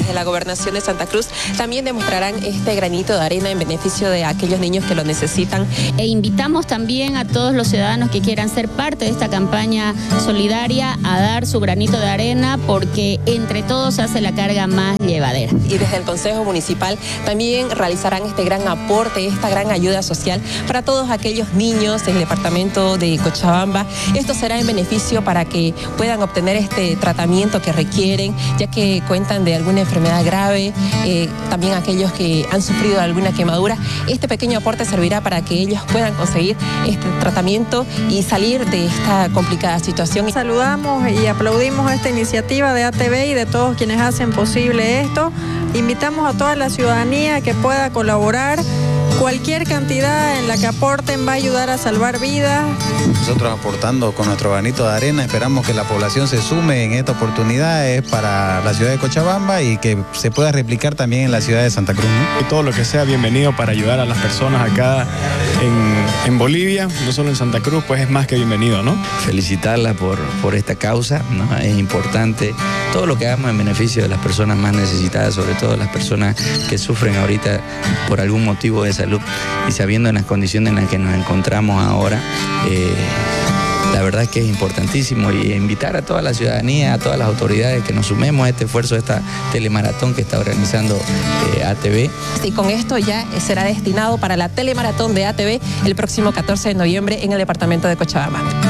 desde la Gobernación de Santa Cruz también demostrarán este granito de arena en beneficio de aquellos niños que lo necesitan. E invitamos también a todos los ciudadanos que quieran ser parte de esta campaña solidaria a dar su granito de arena, porque entre todos hace la carga más llevadera. Y desde el Consejo Municipal también realizarán este gran aporte, esta gran ayuda social para todos aquellos niños del departamento de Cochabamba. Esto será en beneficio para que puedan obtener este tratamiento que requieren, ya que cuentan de alguna enfermedad grave, también aquellos que han sufrido alguna quemadura. Este pequeño aporte servirá para que ellos puedan conseguir este tratamiento y salir de esta complicada situación. Saludamos y aplaudimos esta iniciativa de ATV y de todos quienes hacen posible esto. Invitamos a toda la ciudadanía que pueda colaborar. Cualquier cantidad en la que aporten va a ayudar a salvar vidas. Nosotros aportando con nuestro granito de arena, esperamos que la población se sume en esta oportunidad, es para la ciudad de Cochabamba y que se pueda replicar también en la ciudad de Santa Cruz, ¿no? Y todo lo que sea bienvenido para ayudar a las personas acá en Bolivia, no solo en Santa Cruz, pues es más que bienvenido, ¿no? Felicitarla por esta causa, ¿no? Es importante todo lo que hagamos en beneficio de las personas más necesitadas, sobre todo las personas que sufren ahorita por algún motivo de salud, y sabiendo en las condiciones en las que nos encontramos ahora, la verdad es que es importantísimo, y invitar a toda la ciudadanía, a todas las autoridades que nos sumemos a este esfuerzo, a esta telemaratón que está organizando ATV. Y con esto ya será destinado para la telemaratón de ATV el próximo 14 de noviembre en el departamento de Cochabamba.